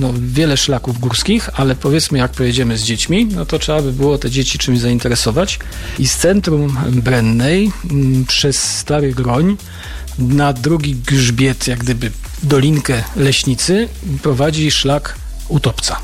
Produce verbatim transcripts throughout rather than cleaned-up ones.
no, wiele szlaków górskich, ale powiedzmy, jak pojedziemy z dziećmi, no to trzeba by było te dzieci czymś zainteresować. I z centrum Brennej m, przez Stary Groń na drugi grzbiet, jak gdyby dolinkę Leśnicy, prowadzi szlak Utopca.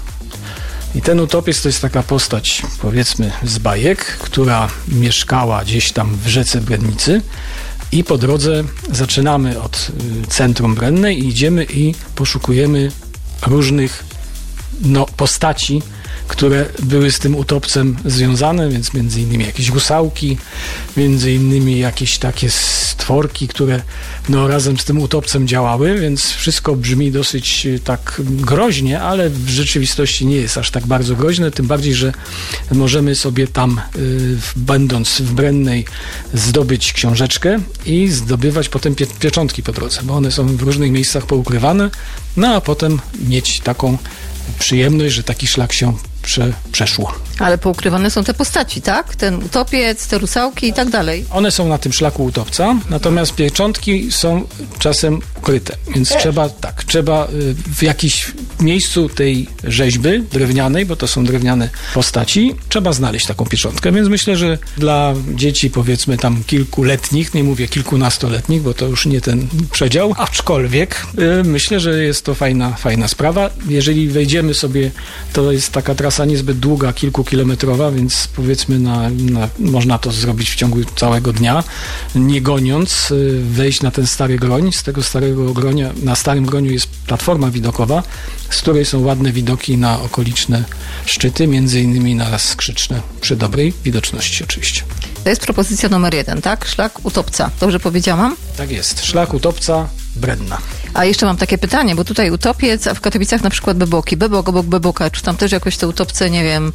I ten utopiec to jest taka postać, powiedzmy, z bajek, która mieszkała gdzieś tam w rzece Brennicy i po drodze zaczynamy od centrum Brennej i idziemy i poszukujemy różnych no, postaci, które były z tym utopcem związane, więc między innymi jakieś rusałki, między innymi jakieś takie stworki, które no, razem z tym utopcem działały, więc wszystko brzmi dosyć tak groźnie, ale w rzeczywistości nie jest aż tak bardzo groźne, tym bardziej, że możemy sobie tam, y, będąc w Brennej, zdobyć książeczkę i zdobywać potem pie- pieczątki po drodze, bo one są w różnych miejscach poukrywane, no a potem mieć taką przyjemność, że taki szlak się prze, przeszło. Ale poukrywane są te postaci, tak? Ten utopiec, te rusałki i tak dalej. One są na tym szlaku utopca, natomiast pieczątki są czasem ukryte, więc Ech. trzeba, tak, trzeba w jakimś miejscu tej rzeźby drewnianej, bo to są drewniane postaci, trzeba znaleźć taką pieczątkę, więc myślę, że dla dzieci powiedzmy tam kilkuletnich, nie mówię kilkunastoletnich, bo to już nie ten przedział, aczkolwiek yy, myślę, że jest to fajna, fajna sprawa. Jeżeli wejdziemy sobie, to jest taka trasa niezbyt długa, kilkukilometrowa, więc powiedzmy na, na, można to zrobić w ciągu całego dnia, nie goniąc, yy, wejść na ten Stary Groń. Z tego Starego Gronia, na Starym Groniu jest platforma widokowa, z której są ładne widoki na okoliczne szczyty, między innymi na Skrzyczne, przy dobrej widoczności oczywiście. To jest propozycja numer jeden, tak? Szlak Utopca. Dobrze powiedziałam? Tak jest. Szlak Utopca, Brenna. A jeszcze mam takie pytanie, bo tutaj utopiec, a w Katowicach na przykład Beboki. Bebok obok Beboka. Czy tam też jakoś te utopce, nie wiem,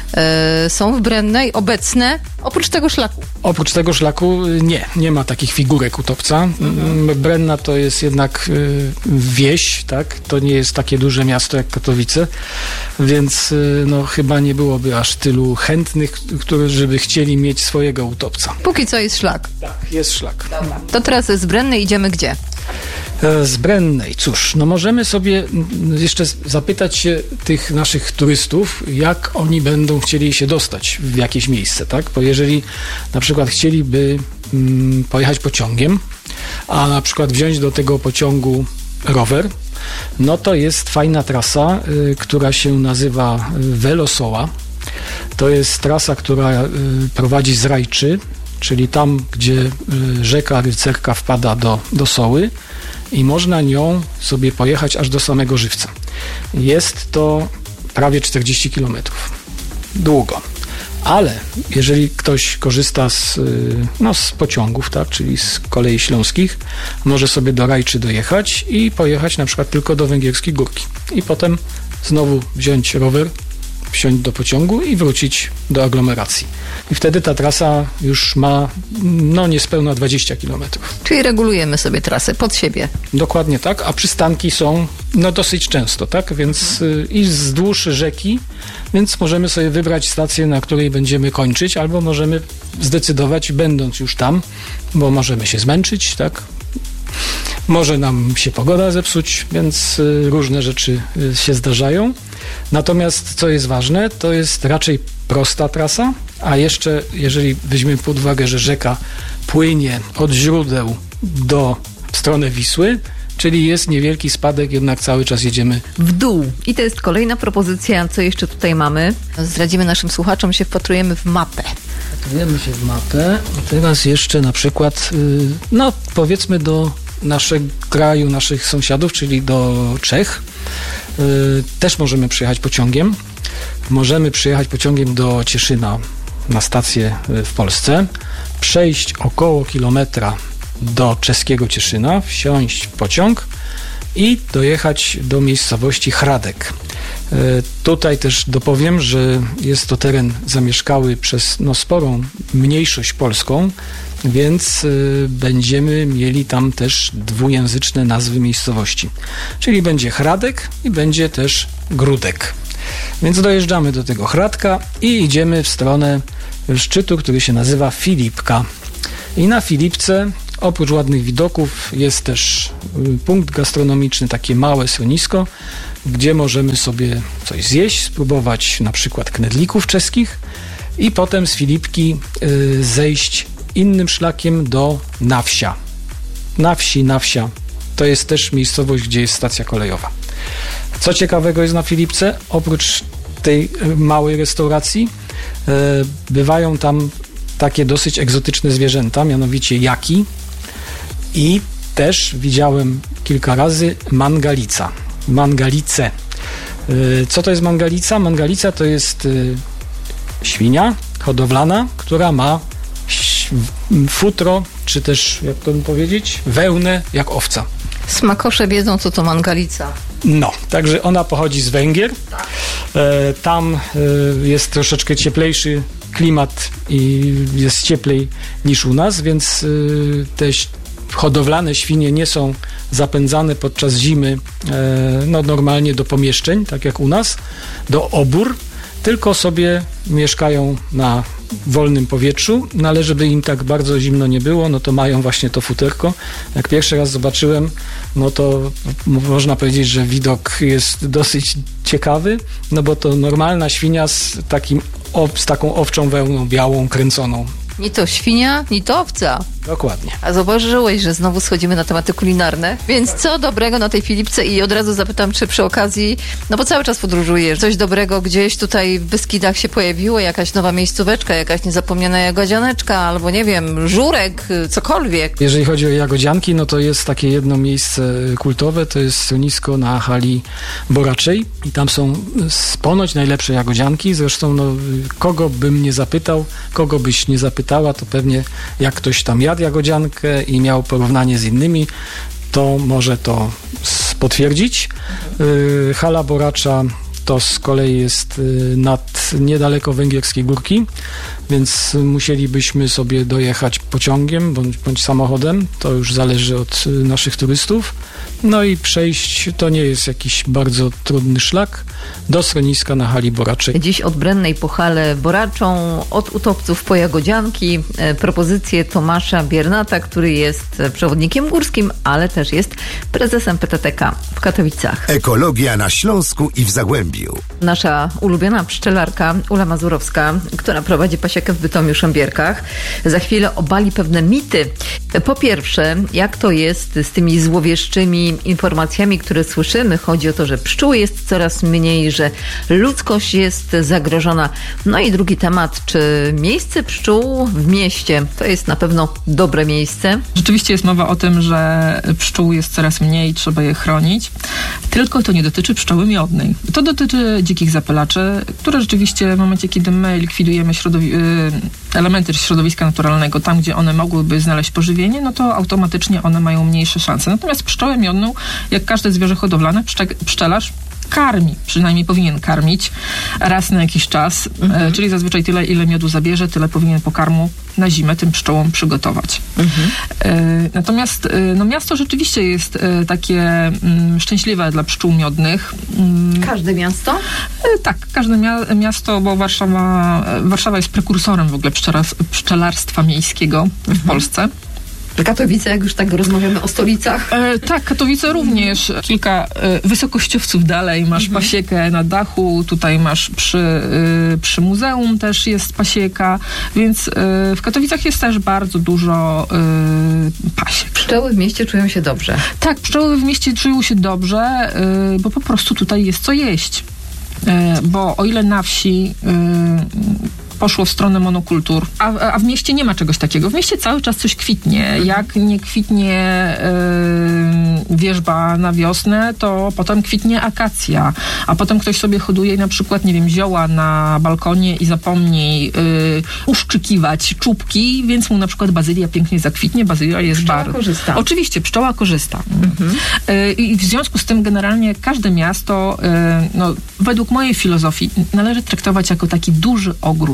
yy, są w Brennej obecne? Oprócz tego szlaku. Oprócz tego szlaku nie. Nie ma takich figurek utopca. Mhm. Brenna to jest jednak yy, wieś, tak? To nie jest takie duże miasto jak Katowice, więc yy, no chyba nie byłoby aż tylu chętnych, którzy by chcieli mieć swojego utopca. Póki co jest szlak. Tak, jest szlak. Dobra. To teraz z Brennej idziemy gdzie? Z Brennej. Cóż, no możemy sobie jeszcze zapytać się tych naszych turystów, jak oni będą chcieli się dostać w jakieś miejsce, tak? Bo jeżeli na przykład chcieliby mm, pojechać pociągiem, a na przykład wziąć do tego pociągu rower, no to jest fajna trasa, y, która się nazywa Velosoła. To jest trasa, która y, prowadzi z Rajczy, czyli tam, gdzie y, rzeka Rycerka wpada do, do Soły i można nią sobie pojechać aż do samego Żywca. Jest to prawie czterdzieści kilometrów. Długo. Ale jeżeli ktoś korzysta z, no, z pociągów, tak, czyli z kolei śląskich, może sobie do Rajczy dojechać i pojechać na przykład tylko do Węgierskiej Górki. I potem znowu wziąć rower, wsiąść do pociągu i wrócić do aglomeracji. I wtedy ta trasa już ma no niespełna dwadzieścia kilometrów. Czyli regulujemy sobie trasę pod siebie. Dokładnie tak, a przystanki są no dosyć często, tak? Więc y, i wzdłuż rzeki, więc możemy sobie wybrać stację, na której będziemy kończyć, albo możemy zdecydować, będąc już tam, bo możemy się zmęczyć, tak? Może nam się pogoda zepsuć, więc y, różne rzeczy y, się zdarzają. Natomiast co jest ważne, to jest raczej prosta trasa, a jeszcze jeżeli weźmiemy pod uwagę, że rzeka płynie od źródeł do w stronę Wisły, czyli jest niewielki spadek, jednak cały czas jedziemy w dół. I to jest kolejna propozycja, co jeszcze tutaj mamy. Zdradzimy naszym słuchaczom, się wpatrujemy w mapę. Wpatrujemy się w mapę. A teraz jeszcze na przykład, no powiedzmy do naszego kraju, naszych sąsiadów, czyli do Czech. Też możemy przyjechać pociągiem. Możemy przyjechać pociągiem do Cieszyna na stację w Polsce, przejść około kilometra do czeskiego Cieszyna, wsiąść w pociąg i dojechać do miejscowości Hradek. Tutaj też dopowiem, że jest to teren zamieszkały przez no, sporą mniejszość polską, więc y, będziemy mieli tam też dwujęzyczne nazwy miejscowości. Czyli będzie Hradek i będzie też Grudek. Więc dojeżdżamy do tego Hradka i idziemy w stronę szczytu, który się nazywa Filipka. I na Filipce Oprócz ładnych widoków jest też punkt gastronomiczny, takie małe schronisko, gdzie możemy sobie coś zjeść, spróbować na przykład knedlików czeskich i potem z Filipki y, zejść innym szlakiem do Nawsia. Na wsi, Nawsia, to jest też miejscowość, gdzie jest stacja kolejowa. Co ciekawego jest na Filipce? Oprócz tej małej restauracji y, bywają tam takie dosyć egzotyczne zwierzęta, mianowicie jaki i też widziałem kilka razy mangalica. Mangalice. Co to jest mangalica? Mangalica to jest świnia hodowlana, która ma futro, czy też, jak to powiedzieć, wełnę jak owca. Smakosze wiedzą, co to mangalica. No, także ona pochodzi z Węgier. Tam jest troszeczkę cieplejszy klimat i jest cieplej niż u nas, więc te hodowlane świnie nie są zapędzane podczas zimy no, normalnie do pomieszczeń, tak jak u nas, do obór, tylko sobie mieszkają na wolnym powietrzu, no ale żeby im tak bardzo zimno nie było, no to mają właśnie to futerko. Jak pierwszy raz zobaczyłem, no to można powiedzieć, że widok jest dosyć ciekawy, no bo to normalna świnia z, takim, z taką owczą wełną białą, kręconą. Ni to świnia, ni to owca. Dokładnie. A zauważyłeś, że znowu schodzimy na tematy kulinarne, więc co dobrego na tej Filipce i od razu zapytam, czy przy okazji, no bo cały czas podróżujesz, coś dobrego gdzieś tutaj w Beskidach się pojawiło, jakaś nowa miejscóweczka, jakaś niezapomniana jagodzianeczka, albo nie wiem, żurek, cokolwiek. Jeżeli chodzi o jagodzianki, no to jest takie jedno miejsce kultowe, to jest schronisko na hali Boraczej i tam są ponoć najlepsze jagodzianki, zresztą no, kogo bym nie zapytał, kogo byś nie zapytała, to pewnie jak ktoś tam jadł jagodziankę i miał porównanie z innymi, to może to potwierdzić. Yy, hala Boracza to z kolei jest nad niedaleko Węgierskiej Górki, więc musielibyśmy sobie dojechać pociągiem bądź, bądź samochodem, to już zależy od naszych turystów. No i przejść, to nie jest jakiś bardzo trudny szlak, do schroniska na hali Boraczej. Dziś od Brennej po halę Boraczą, od utopców po jagodzianki, e, propozycje Tomasza Biernata, który jest przewodnikiem górskim, ale też jest prezesem P T T K w Katowicach. Ekologia na Śląsku i w Zagłębiu. Nasza ulubiona pszczelarka Ula Mazurowska, która prowadzi pasiekę w Bytomiu-Szembierkach, za chwilę obali pewne mity. Po pierwsze, jak to jest z tymi złowieszczymi informacjami, które słyszymy. Chodzi o to, że pszczół jest coraz mniej, że ludzkość jest zagrożona. No i drugi temat, czy miejsce pszczół w mieście to jest na pewno dobre miejsce? Rzeczywiście jest mowa o tym, że pszczół jest coraz mniej, trzeba je chronić. Tylko to nie dotyczy pszczoły miodnej. To dotyczy dzikich zapylaczy, które rzeczywiście w momencie, kiedy my likwidujemy środowi- elementy środowiska naturalnego, tam gdzie one mogłyby znaleźć pożywienie, no to automatycznie one mają mniejsze szanse. Natomiast pszczołę miodną, jak każde zwierzę hodowlane, pszcze- pszczelarz karmi, przynajmniej powinien karmić raz na jakiś czas, mhm. e, czyli zazwyczaj tyle, ile miodu zabierze, tyle powinien pokarmu na zimę tym pszczołom przygotować. Mhm. E, natomiast e, no miasto rzeczywiście jest e, takie m, szczęśliwe dla pszczół miodnych. Mm. Każde miasto? E, tak, każde mia- miasto, bo Warszawa, e, Warszawa jest prekursorem w ogóle pszczelarstwa, pszczelarstwa miejskiego w mhm. Polsce. Katowice, jak już tak rozmawiamy o stolicach. E, tak, Katowice również. Kilka e, wysokościowców dalej. Masz mhm. pasiekę na dachu, tutaj masz przy, e, przy muzeum też jest pasieka, więc e, w Katowicach jest też bardzo dużo e, pasiek. Pszczoły w mieście czują się dobrze. Tak, pszczoły w mieście czują się dobrze, e, bo po prostu tutaj jest co jeść. E, bo o ile na wsi e, poszło w stronę monokultur, a, a w mieście nie ma czegoś takiego. W mieście cały czas coś kwitnie. Mhm. Jak nie kwitnie yy, wierzba na wiosnę, to potem kwitnie akacja, a potem ktoś sobie hoduje na przykład, nie wiem, zioła na balkonie i zapomni yy, uszczykiwać czubki, więc mu na przykład bazylia pięknie zakwitnie. Bazylia jest pszczoła bardzo... korzysta. Oczywiście, pszczoła korzysta. Mhm. Yy, I w związku z tym generalnie każde miasto, yy, no, według mojej filozofii, należy traktować jako taki duży ogród.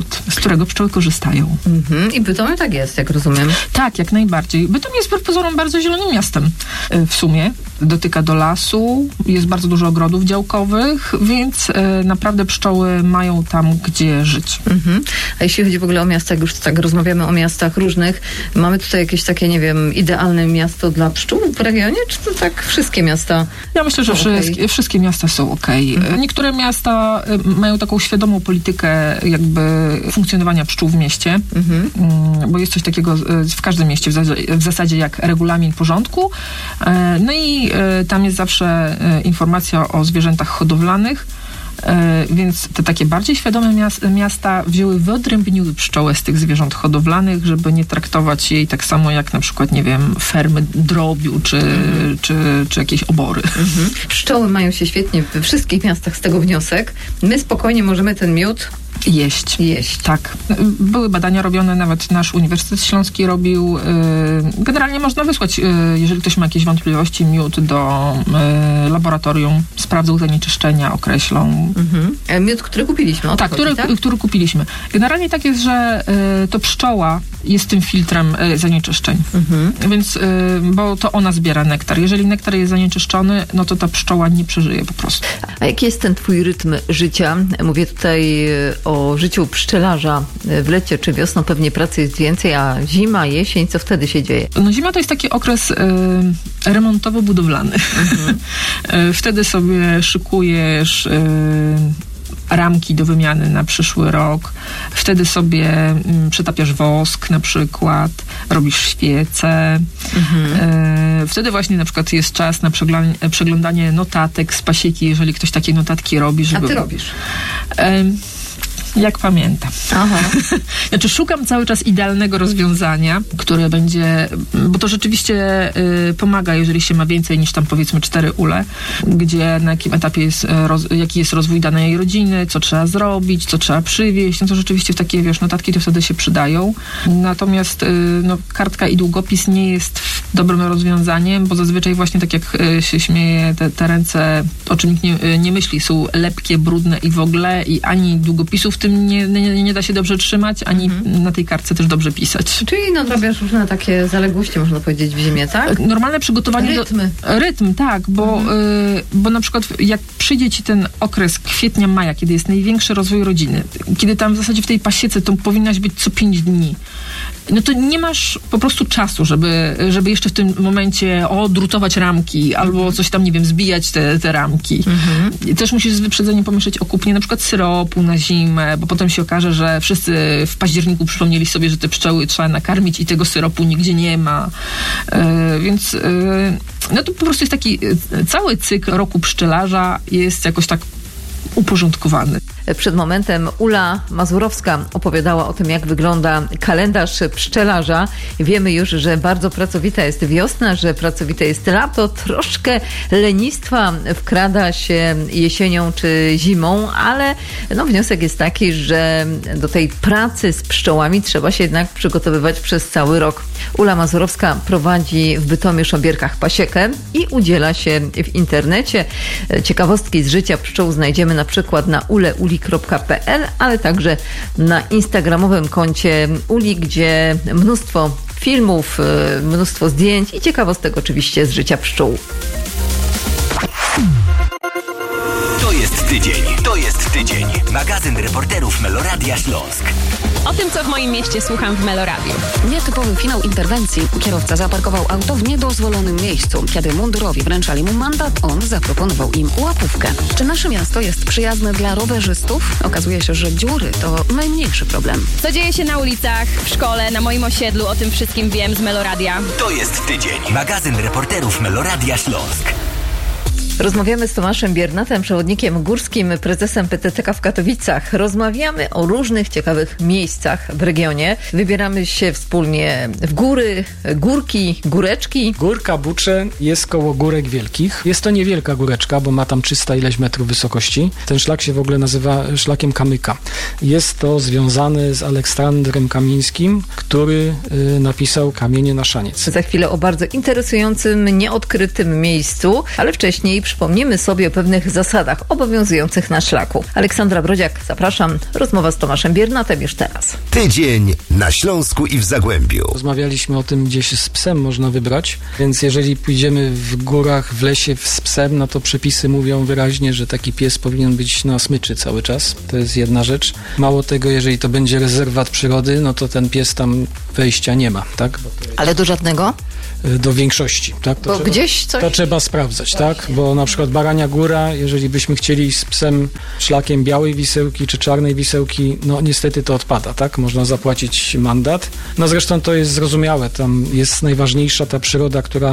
miód, z którego pszczoły korzystają. Mhm. I Bytomie tak jest, jak rozumiem. Tak, jak najbardziej. Bytom jest wbrew pozorom bardzo zielonym miastem. W sumie dotyka do lasu, jest bardzo dużo ogrodów działkowych, więc e, naprawdę pszczoły mają tam gdzie żyć. Mhm. A jeśli chodzi w ogóle o miasta, jak już tak rozmawiamy o miastach różnych, mamy tutaj jakieś takie, nie wiem, idealne miasto dla pszczół w regionie, czy to tak wszystkie miasta? Ja myślę, że okay. wszystkie, wszystkie miasta są okej. Okay. Mhm. Niektóre miasta mają taką świadomą politykę jakby funkcjonowania pszczół w mieście, mhm. bo jest coś takiego w każdym mieście w zasadzie, w zasadzie jak regulamin porządku. No i tam jest zawsze informacja o zwierzętach hodowlanych, więc te takie bardziej świadome miasta wzięły, wyodrębniły pszczołę z tych zwierząt hodowlanych, żeby nie traktować jej tak samo jak na przykład, nie wiem, fermy drobiu czy, mhm. czy, czy jakieś obory. Mhm. Pszczoły mają się świetnie we wszystkich miastach, z tego wniosek. My spokojnie możemy ten miód Jeść. Jeść. Tak. Były badania robione, nawet nasz Uniwersytet Śląski robił. Generalnie można wysłać, jeżeli ktoś ma jakieś wątpliwości, miód do laboratorium, sprawdzą zanieczyszczenia, określą. Mhm. Miód, który kupiliśmy. Tak, chodzi, który, tak, który kupiliśmy. Generalnie tak jest, że to pszczoła jest tym filtrem zanieczyszczeń. Mhm. Więc, bo to ona zbiera nektar. Jeżeli nektar jest zanieczyszczony, no to ta pszczoła nie przeżyje po prostu. A jaki jest ten twój rytm życia? Mówię tutaj o życiu pszczelarza w lecie czy wiosną. Pewnie pracy jest więcej, a zima, jesień, co wtedy się dzieje? No zima to jest taki okres y, remontowo-budowlany. Mhm. Wtedy sobie szykujesz y, ramki do wymiany na przyszły rok. Wtedy sobie mm, przetapiasz wosk na przykład, robisz świece. Mhm. E, wtedy właśnie na przykład jest czas na przeglądanie, przeglądanie notatek z pasieki, jeżeli ktoś takie notatki robi. Żeby... A ty robisz? E, Jak pamiętam. Aha. Znaczy szukam cały czas idealnego rozwiązania, które będzie, bo to rzeczywiście y, pomaga, jeżeli się ma więcej niż tam powiedzmy cztery ule, gdzie na jakim etapie jest, roz, jaki jest rozwój danej rodziny, co trzeba zrobić, co trzeba przywieźć, no to rzeczywiście w takie, wiesz, notatki to wtedy się przydają. Natomiast y, no, kartka i długopis nie jest dobrym rozwiązaniem, bo zazwyczaj właśnie tak jak y, się śmieje, te, te ręce, o czym nikt nie, nie myśli, są lepkie, brudne i w ogóle i ani długopisów w tym nie, nie, nie da się dobrze trzymać, ani mhm. na tej kartce też dobrze pisać. Czyli nadrabiasz różne takie zaległości, można powiedzieć, w zimie, tak? Normalne przygotowanie Rytmy. do... Rytm, tak, bo, mhm. y, bo na przykład jak przyjdzie ci ten okres kwietnia, maja, kiedy jest największy rozwój rodziny, kiedy tam w zasadzie w tej pasiece to powinnaś być co pięć dni, no to nie masz po prostu czasu, żeby, żeby jeszcze w tym momencie odrutować ramki albo coś tam, nie wiem, zbijać te, te ramki. Mhm. Też musisz z wyprzedzeniem pomyśleć o kupnie na przykład syropu na zimę, bo potem się okaże, że wszyscy w październiku przypomnieli sobie, że te pszczoły trzeba nakarmić i tego syropu nigdzie nie ma. Yy, więc yy, no to po prostu jest taki cały cykl roku pszczelarza jest jakoś tak uporządkowany. Przed momentem Ula Mazurowska opowiadała o tym, jak wygląda kalendarz pszczelarza. Wiemy już, że bardzo pracowita jest wiosna, że pracowite jest lato. Troszkę lenistwa wkrada się jesienią czy zimą, ale no, wniosek jest taki, że do tej pracy z pszczołami trzeba się jednak przygotowywać przez cały rok. Ula Mazurowska prowadzi w Bytomiu-Szambierkach pasiekę i udziela się w internecie. Ciekawostki z życia pszczół znajdziemy na przykład na uleuli kropka pe el, ale także na instagramowym koncie Uli, gdzie mnóstwo filmów, mnóstwo zdjęć i ciekawostek oczywiście z życia pszczół. To jest tydzień, to jest tydzień. Magazyn reporterów Meloradia Śląsk. O tym, co w moim mieście słucham w Meloradiu. Nietypowy finał interwencji. Kierowca zaparkował auto w niedozwolonym miejscu. Kiedy mundurowi wręczali mu mandat, on zaproponował im łapówkę. Czy nasze miasto jest przyjazne dla rowerzystów? Okazuje się, że dziury to najmniejszy problem. Co dzieje się na ulicach, w szkole, na moim osiedlu, o tym wszystkim wiem z Meloradia. To jest tydzień. Magazyn reporterów Meloradia Śląsk. Rozmawiamy z Tomaszem Biernatem, przewodnikiem górskim, prezesem P T T K w Katowicach. Rozmawiamy o różnych ciekawych miejscach w regionie. Wybieramy się wspólnie w góry, górki, góreczki. Górka Bucze jest koło Górek Wielkich. Jest to niewielka góreczka, bo ma tam trzysta ileś metrów wysokości. Ten szlak się w ogóle nazywa szlakiem Kamyka. Jest to związane z Aleksandrem Kamińskim, który y, napisał Kamienie na szaniec. Za chwilę o bardzo interesującym, nieodkrytym miejscu, ale wcześniej przypomnimy sobie o pewnych zasadach obowiązujących na szlaku. Aleksandra Brodziak, zapraszam. Rozmowa z Tomaszem Biernatem już teraz. Tydzień na Śląsku i w Zagłębiu. Rozmawialiśmy o tym, gdzie się z psem można wybrać, więc jeżeli pójdziemy w górach, w lesie z psem, no to przepisy mówią wyraźnie, że taki pies powinien być na smyczy cały czas. To jest jedna rzecz. Mało tego, jeżeli to będzie rezerwat przyrody, no to ten pies tam wejścia nie ma, tak? Ale do żadnego? Do większości, tak? To Bo trzeba, gdzieś coś... To trzeba sprawdzać, tak? Bo na przykład Barania Góra, jeżeli byśmy chcieli iść z psem szlakiem białej wisełki czy czarnej wisełki, no niestety to odpada, tak? Można zapłacić mandat. No zresztą to jest zrozumiałe, tam jest najważniejsza ta przyroda, która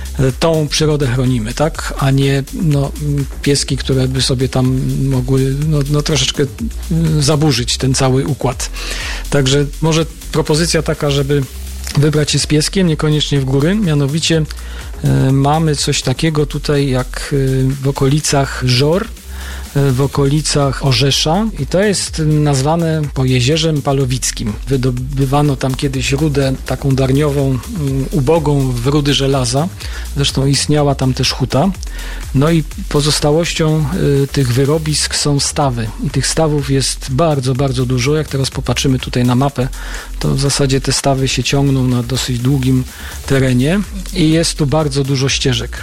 tą przyrodę chronimy, tak? A nie no, pieski, które by sobie tam mogły no, no, troszeczkę zaburzyć ten cały układ. Także może propozycja taka, żeby wybrać się z pieskiem, niekoniecznie w góry. Mianowicie y, mamy coś takiego tutaj jak y, w okolicach Żor, y, w okolicach Orzesza i to jest nazwane po Jezierzem Palowickim. Wydobywano tam kiedyś rudę taką darniową, y, ubogą w rudy żelaza. Zresztą istniała tam też huta. No i pozostałością y, tych wyrobisk są stawy. I tych stawów jest bardzo, bardzo dużo. Jak teraz popatrzymy tutaj na mapę, to w zasadzie te stawy się ciągną na dosyć długim terenie i jest tu bardzo dużo ścieżek.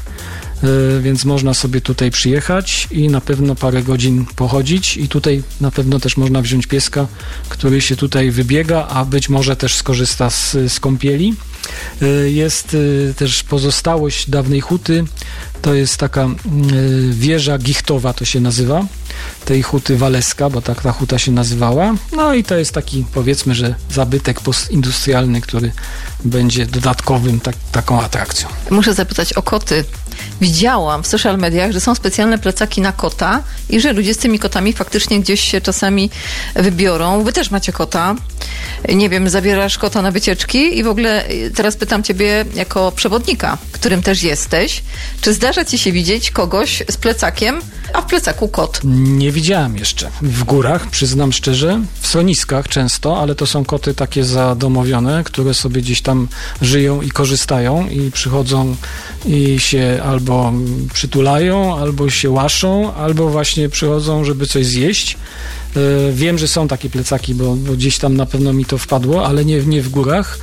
Y, więc można sobie tutaj przyjechać i na pewno parę godzin pochodzić i tutaj na pewno też można wziąć pieska, który się tutaj wybiega, a być może też skorzysta z, z kąpieli. Y, jest y, też pozostałość dawnej huty. To jest taka y, wieża Gichtowa, to się nazywa, tej huty Waleska, bo tak ta huta się nazywała. No i to jest taki, powiedzmy, że zabytek postindustrialny, który będzie dodatkowym tak, taką atrakcją. Muszę zapytać o koty. Widziałam w social mediach, że są specjalne plecaki na kota i że ludzie z tymi kotami faktycznie gdzieś się czasami wybiorą. Wy też macie kota. Nie wiem, zabierasz kota na wycieczki i w ogóle teraz pytam ciebie jako przewodnika, którym też jesteś, czy zdarza ci się widzieć kogoś z plecakiem, a w plecaku kot? Nie widziałem jeszcze. W górach, przyznam szczerze, w schroniskach często, ale to są koty takie zadomowione, które sobie gdzieś tam żyją i korzystają i przychodzą i się albo przytulają, albo się łaszą, albo właśnie przychodzą, żeby coś zjeść. Wiem, że są takie plecaki, bo, bo gdzieś tam na pewno mi to wpadło, ale nie, nie w górach.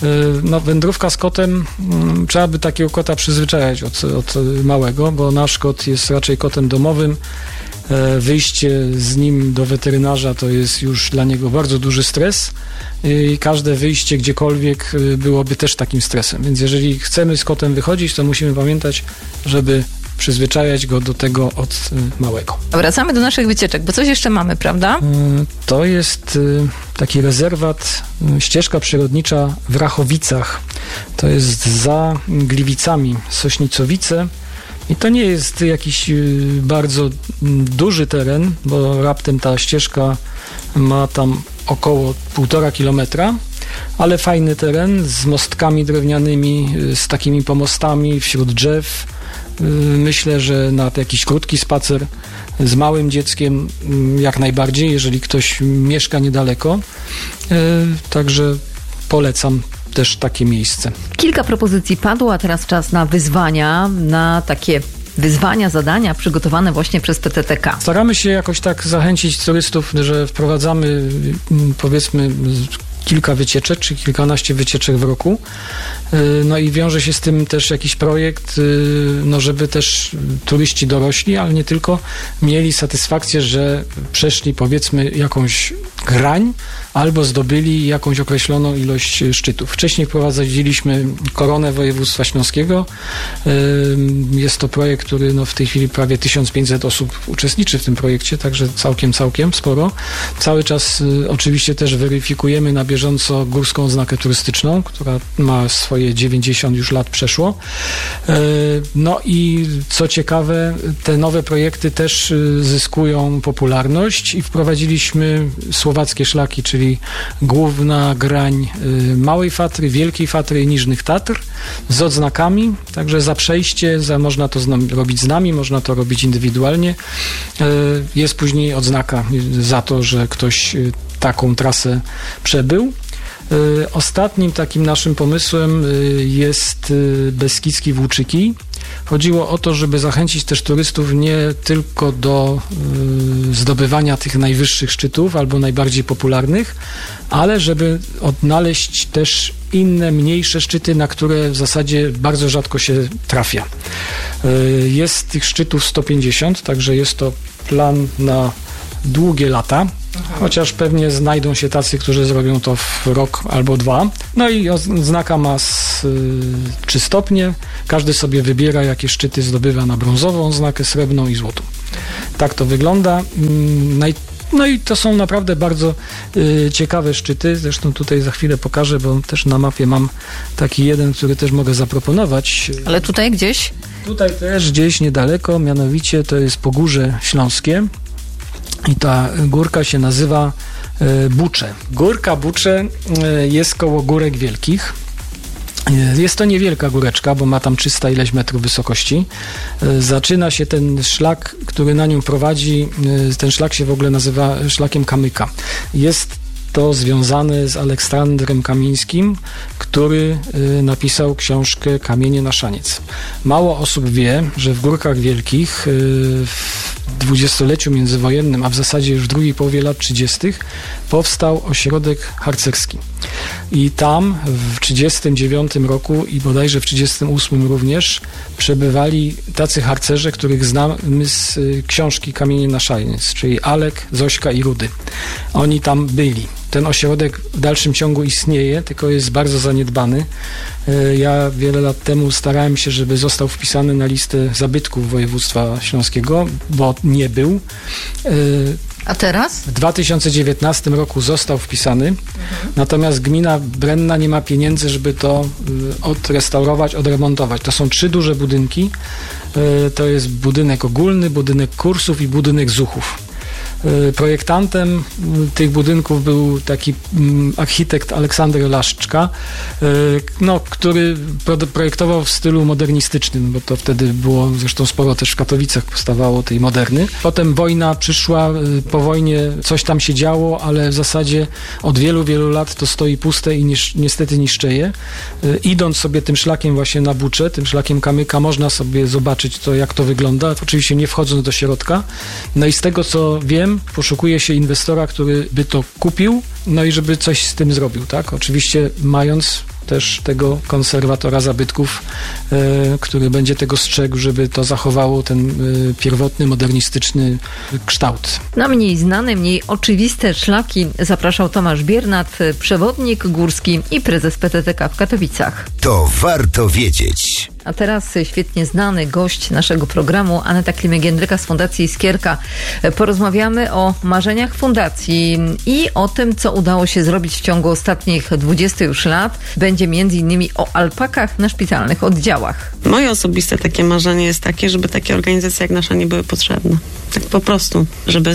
No, wędrówka z kotem, trzeba by takiego kota przyzwyczajać od, od małego, bo nasz kot jest raczej kotem domowym. Wyjście z nim do weterynarza to jest już dla niego bardzo duży stres i każde wyjście gdziekolwiek byłoby też takim stresem. Więc jeżeli chcemy z kotem wychodzić, to musimy pamiętać, żeby przyzwyczajać go do tego od małego. Wracamy do naszych wycieczek, bo coś jeszcze mamy, prawda? To jest taki rezerwat, ścieżka przyrodnicza w Rachowicach. To jest za Gliwicami, Sośnicowice. I to nie jest jakiś bardzo duży teren, bo raptem ta ścieżka ma tam około półtora kilometra, ale fajny teren z mostkami drewnianymi, z takimi pomostami wśród drzew. Myślę, że na jakiś krótki spacer z małym dzieckiem jak najbardziej, jeżeli ktoś mieszka niedaleko. Także polecam też takie miejsce. Kilka propozycji padło, a teraz czas na wyzwania, na takie wyzwania, zadania przygotowane właśnie przez P T T K. Staramy się jakoś tak zachęcić turystów, że wprowadzamy powiedzmy kilka wycieczek, czy kilkanaście wycieczek w roku. No i wiąże się z tym też jakiś projekt, no żeby też turyści dorośli, ale nie tylko, mieli satysfakcję, że przeszli powiedzmy jakąś grań albo zdobyli jakąś określoną ilość szczytów. Wcześniej wprowadziliśmy Koronę Województwa Śląskiego. Jest to projekt, który no w tej chwili prawie tysiąc pięćset osób uczestniczy w tym projekcie, także całkiem, całkiem sporo. Cały czas oczywiście też weryfikujemy na bieżąco górską oznakę turystyczną, która ma swoje dziewięćdziesiąt już lat przeszło. No i co ciekawe, te nowe projekty też zyskują popularność i wprowadziliśmy słowackie szlaki, czyli główna grań Małej Fatry, Wielkiej Fatry i Niżnych Tatr z odznakami, także za przejście za, można to z nami, robić z nami, można to robić indywidualnie. Jest później odznaka za to, że ktoś taką trasę przebył. Ostatnim takim naszym pomysłem jest Beskidzki Włóczyki. Chodziło o to, żeby zachęcić też turystów nie tylko do y, zdobywania tych najwyższych szczytów albo najbardziej popularnych, ale żeby odnaleźć też inne, mniejsze szczyty, na które w zasadzie bardzo rzadko się trafia. Y, jest tych szczytów sto pięćdziesiąt, także jest to plan na długie lata. Chociaż pewnie znajdą się tacy, którzy zrobią to w rok albo dwa. No i odznaka ma z, y, trzy stopnie. Każdy sobie wybiera, jakie szczyty zdobywa na brązową odznakę, srebrną i złotą. Tak to wygląda. Naj, no i to są naprawdę bardzo y, ciekawe szczyty. Zresztą tutaj za chwilę pokażę, bo też na mapie mam taki jeden, który też mogę zaproponować. Ale tutaj gdzieś? Tutaj też gdzieś niedaleko, mianowicie to jest Pogórze Śląskie. I ta górka się nazywa e, Bucze. Górka Bucze e, jest koło Górek Wielkich. E, jest to niewielka góreczka, bo ma tam trzysta ileś metrów wysokości. E, zaczyna się ten szlak, który na nią prowadzi. E, ten szlak się w ogóle nazywa szlakiem Kamyka. Jest to związane z Aleksandrem Kamińskim, który y, napisał książkę Kamienie na szaniec. Mało osób wie, że w Górkach Wielkich y, w dwudziestoleciu międzywojennym, a w zasadzie już w drugiej połowie lat trzydziestych powstał ośrodek harcerski. I tam w trzydziestym dziewiątym roku i bodajże w trzydziestym ósmym również przebywali tacy harcerze, których znamy z y, książki Kamienie na szaniec, czyli Alek, Zośka i Rudy. Oni tam byli. Ten ośrodek w dalszym ciągu istnieje, tylko jest bardzo zaniedbany. Ja wiele lat temu starałem się, żeby został wpisany na listę zabytków województwa śląskiego, bo nie był. A teraz? W dwa tysiące dziewiętnastym roku został wpisany, mhm. Natomiast gmina Brenna nie ma pieniędzy, żeby to odrestaurować, odremontować. To są trzy duże budynki. To jest budynek ogólny, budynek kursów i budynek zuchów. Projektantem tych budynków był taki architekt Aleksander Laszczka, no, który projektował w stylu modernistycznym, bo to wtedy było zresztą sporo też w Katowicach powstawało tej moderny. Potem wojna przyszła, po wojnie coś tam się działo, ale w zasadzie od wielu, wielu lat to stoi puste i niż, niestety niszczeje. Idąc sobie tym szlakiem właśnie na Bucze, tym szlakiem Kamyka, można sobie zobaczyć to, jak to wygląda, oczywiście nie wchodząc do środka. No i z tego, co wiem, poszukuje się inwestora, który by to kupił, no i żeby coś z tym zrobił, tak? Oczywiście mając też tego konserwatora zabytków, e, który będzie tego strzegł, żeby to zachowało ten e, pierwotny, modernistyczny kształt. Na mniej znane, mniej oczywiste szlaki zapraszał Tomasz Biernat, przewodnik górski i prezes P T T K w Katowicach. To warto wiedzieć. A teraz świetnie znany gość naszego programu, Aneta Klimek-Jędryka z Fundacji Iskierka. Porozmawiamy o marzeniach fundacji i o tym, co udało się zrobić w ciągu ostatnich dwudziestu już lat. Będzie między innymi o alpakach na szpitalnych oddziałach. Moje osobiste takie marzenie jest takie, żeby takie organizacje jak nasza nie były potrzebne. Tak po prostu. Żeby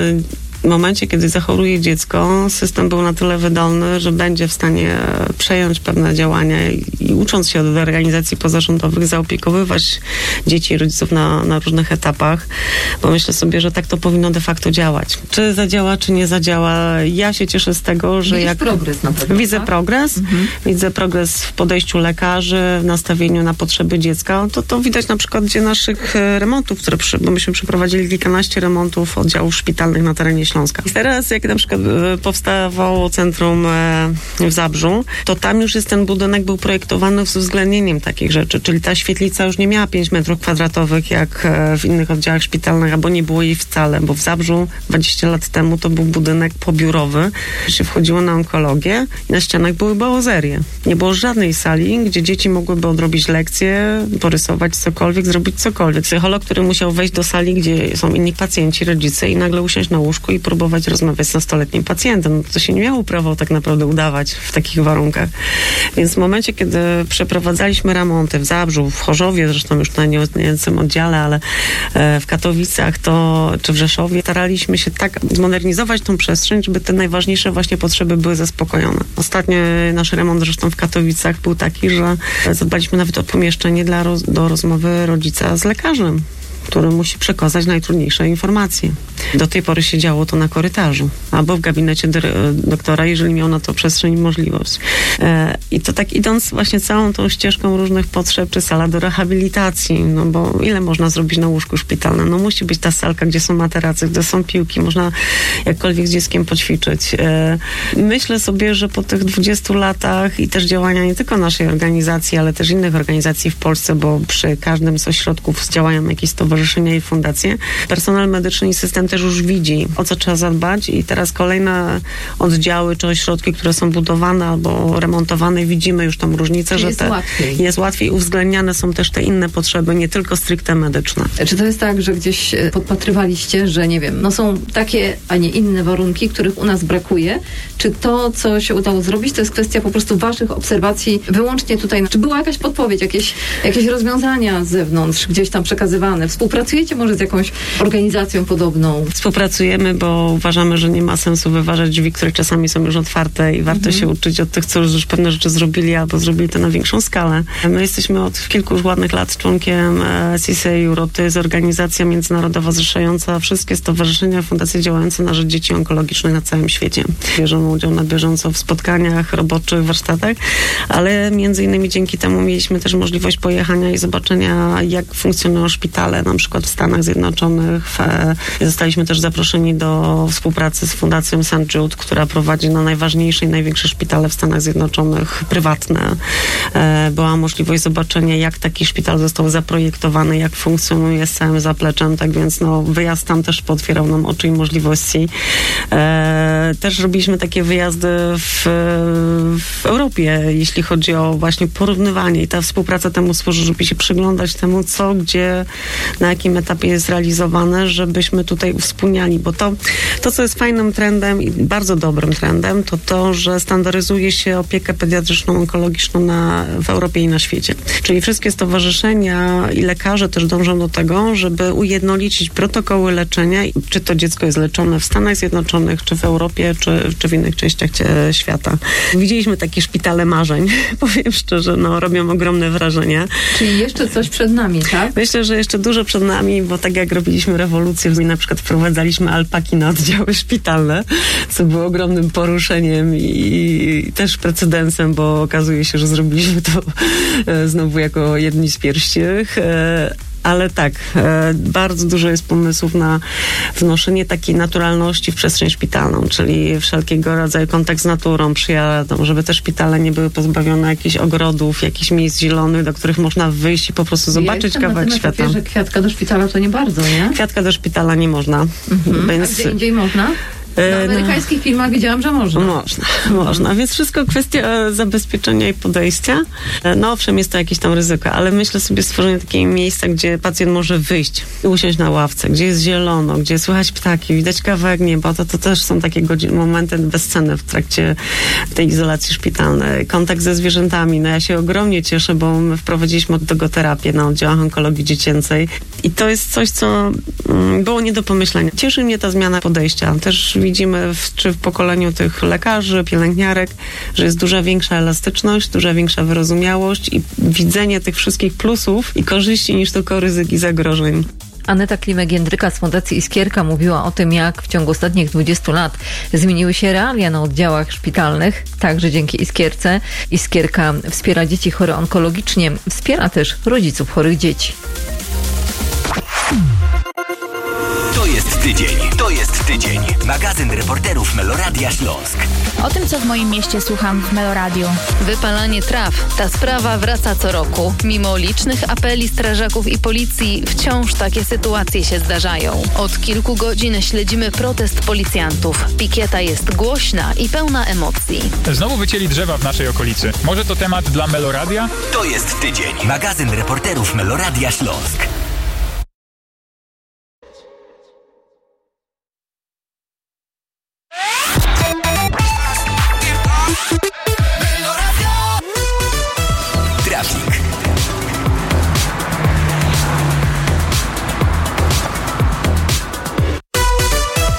w momencie, kiedy zachoruje dziecko, system był na tyle wydolny, że będzie w stanie przejąć pewne działania i, i ucząc się od organizacji pozarządowych, zaopiekowywać dzieci i rodziców na, na różnych etapach, bo myślę sobie, że tak to powinno de facto działać. Czy zadziała, czy nie zadziała, ja się cieszę z tego, że Widzisz jak... progres na pewno, Widzę tak? progres, mhm. widzę progres w podejściu lekarzy, w nastawieniu na potrzeby dziecka. To, to widać na przykładzie naszych remontów, które przy, bo myśmy przeprowadzili kilkanaście remontów oddziałów szpitalnych na terenie Śląska. I teraz, jak na przykład powstawało centrum w Zabrzu, to tam już jest ten budynek był projektowany z uwzględnieniem takich rzeczy, czyli ta świetlica już nie miała pięć metrów kwadratowych jak w innych oddziałach szpitalnych, albo nie było jej wcale, bo w Zabrzu dwadzieścia lat temu to był budynek pobiurowy, się wchodziło na onkologię i na ścianach były bałozerie. Nie było żadnej sali, gdzie dzieci mogłyby odrobić lekcje, porysować cokolwiek, zrobić cokolwiek. Psycholog, który musiał wejść do sali, gdzie są inni pacjenci, rodzice i nagle usiąść na łóżku i próbować rozmawiać z nastoletnim pacjentem. No to się nie miało prawa tak naprawdę udawać w takich warunkach. Więc w momencie, kiedy przeprowadzaliśmy remonty w Zabrzu, w Chorzowie, zresztą już na nieistniejącym oddziale, ale w Katowicach to, czy w Rzeszowie, staraliśmy się tak zmodernizować tą przestrzeń, żeby te najważniejsze właśnie potrzeby były zaspokojone. Ostatnio nasz remont zresztą w Katowicach był taki, że zadbaliśmy nawet o pomieszczenie dla roz, do rozmowy rodzica z lekarzem, który musi przekazać najtrudniejsze informacje. Do tej pory się działo to na korytarzu albo w gabinecie doktora, jeżeli miał na to przestrzeń i możliwość. I to tak idąc właśnie całą tą ścieżką różnych potrzeb, czy sala do rehabilitacji, no bo ile można zrobić na łóżku szpitalnym? No musi być ta salka, gdzie są materace, gdzie są piłki, można jakkolwiek z dzieckiem poćwiczyć. Myślę sobie, że po tych dwudziestu latach i też działania nie tylko naszej organizacji, ale też innych organizacji w Polsce, bo przy każdym z ośrodków działają jakieś stowarzyszenia i fundacje, personel medyczny i system też już widzi, o co trzeba zadbać i teraz kolejne oddziały czy ośrodki, które są budowane albo remontowane, widzimy już tą różnicę, Czyli że jest te, łatwiej. jest łatwiej, uwzględniane są też te inne potrzeby, nie tylko stricte medyczne. Czy to jest tak, że gdzieś podpatrywaliście, że nie wiem, no są takie, a nie inne warunki, których u nas brakuje? Czy to, co się udało zrobić, to jest kwestia po prostu waszych obserwacji wyłącznie tutaj? Czy była jakaś podpowiedź, jakieś, jakieś rozwiązania z zewnątrz, gdzieś tam przekazywane? Współpracujecie może z jakąś organizacją podobną? Współpracujemy, bo uważamy, że nie ma sensu wyważać drzwi, które czasami są już otwarte i warto mhm. się uczyć od tych, co już pewne rzeczy zrobili albo zrobili to na większą skalę. My jesteśmy od kilku już ładnych lat członkiem C S A Europe. To jest organizacja międzynarodowa zrzeszająca wszystkie stowarzyszenia, fundacje działające na rzecz dzieci onkologicznych na całym świecie. Bierzemy udział na bieżąco w spotkaniach roboczych, warsztatach, ale między innymi dzięki temu mieliśmy też możliwość pojechania i zobaczenia, jak funkcjonują szpitale, na przykład w Stanach Zjednoczonych. W, zostaliśmy też zaproszeni do współpracy z Fundacją Saint Jude, która prowadzi na najważniejsze i największe szpitale w Stanach Zjednoczonych, prywatne. Była możliwość zobaczenia, jak taki szpital został zaprojektowany, jak funkcjonuje z całym zapleczem, tak więc no, wyjazd tam też potwierał nam oczy i możliwości. Też robiliśmy takie wyjazdy w, w Europie, jeśli chodzi o właśnie porównywanie i ta współpraca temu służy, żeby się przyglądać temu, co, gdzie, na jakim etapie jest realizowane, żebyśmy tutaj uwspólniali, bo to, to co jest fajnym trendem i bardzo dobrym trendem, to to, że standaryzuje się opiekę pediatryczną, onkologiczną na, w Europie i na świecie. Czyli wszystkie stowarzyszenia i lekarze też dążą do tego, żeby ujednolicić protokoły leczenia, czy to dziecko jest leczone w Stanach Zjednoczonych, czy w Europie, czy, czy w innych częściach świata. Widzieliśmy takie szpitale marzeń, powiem szczerze, no robią ogromne wrażenie. Czyli jeszcze coś przed nami, tak? Myślę, że jeszcze dużo przed nami, bo tak jak robiliśmy rewolucję, na przykład wprowadzaliśmy alpaki na oddziały szpitalne, co było ogromnym poruszeniem i, i też precedensem, bo okazuje się, że zrobiliśmy to e, znowu jako jedni z pierwszych. E, Ale tak, e, bardzo dużo jest pomysłów na wnoszenie takiej naturalności w przestrzeń szpitalną, czyli wszelkiego rodzaju kontakt z naturą, przyjadą, żeby te szpitale nie były pozbawione jakichś ogrodów, jakichś miejsc zielonych, do których można wyjść i po prostu zobaczyć ja kawałek na świata. Etapie, że kwiatka do szpitala to nie bardzo, nie? Kwiatka do szpitala nie można. Mhm. Więc... A gdzie indziej można? Na amerykańskich no, filmach widziałam, że można. Można, można. Więc wszystko kwestia zabezpieczenia i podejścia. No owszem, jest to jakieś tam ryzyko, ale myślę sobie stworzenie takiego miejsca, gdzie pacjent może wyjść i usiąść na ławce, gdzie jest zielono, gdzie słychać ptaki, widać kawałek nieba. To, to też są takie godzin, momenty bezcenne w trakcie tej izolacji szpitalnej. Kontakt ze zwierzętami. No ja się ogromnie cieszę, bo my wprowadziliśmy oddogoterapię na oddziałach onkologii dziecięcej i to jest coś, co mm, było nie do pomyślenia. Cieszy mnie ta zmiana podejścia. Też widzimy w, czy w pokoleniu tych lekarzy, pielęgniarek, że jest duża większa elastyczność, duża większa wyrozumiałość i widzenie tych wszystkich plusów i korzyści niż tylko ryzyk i zagrożeń. Aneta Klimek-Jędryka z Fundacji Iskierka mówiła o tym, jak w ciągu ostatnich dwudziestu lat zmieniły się realia na oddziałach szpitalnych, także dzięki Iskierce. Iskierka wspiera dzieci chore onkologicznie, wspiera też rodziców chorych dzieci. To jest tydzień, to jest tydzień. Magazyn reporterów Meloradia Śląsk. O tym, co w moim mieście słucham w Meloradiu. Wypalanie traw. Ta sprawa wraca co roku. Mimo licznych apeli strażaków i policji, wciąż takie sytuacje się zdarzają. Od kilku godzin śledzimy protest policjantów. Pikieta jest głośna i pełna emocji. Znowu wycięli drzewa w naszej okolicy. Może to temat dla Meloradia? To jest tydzień. Magazyn reporterów Meloradia Śląsk.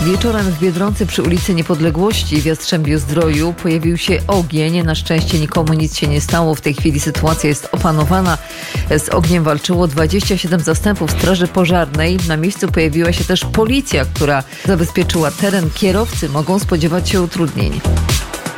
Wieczorem w Biedronce przy ulicy Niepodległości w Jastrzębiu-Zdroju pojawił się ogień. Na szczęście nikomu nic się nie stało. W tej chwili sytuacja jest opanowana. Z ogniem walczyło dwadzieścia siedem zastępów Straży Pożarnej. Na miejscu pojawiła się też policja, która zabezpieczyła teren. Kierowcy mogą spodziewać się utrudnień.